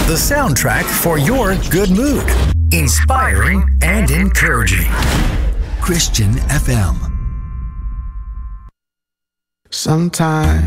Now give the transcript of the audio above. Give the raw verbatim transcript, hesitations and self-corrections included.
the soundtrack for your good mood. Inspiring and encouraging. Christian F M. Sometimes